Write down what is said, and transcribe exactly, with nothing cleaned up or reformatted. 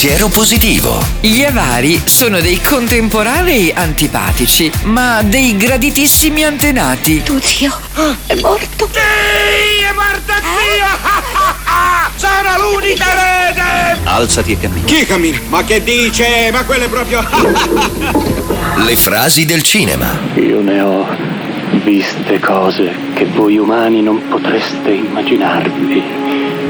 pensiero positivo. Gli avari sono dei contemporanei antipatici, ma dei graditissimi antenati. Tu zio è morto. Sì, è morto zio! Sono l'unico erede! Alzati e cammina. Chi cammina? Ma che dice? Ma quello è proprio... Le frasi del cinema. Io ne ho viste cose che voi umani non potreste immaginarvi.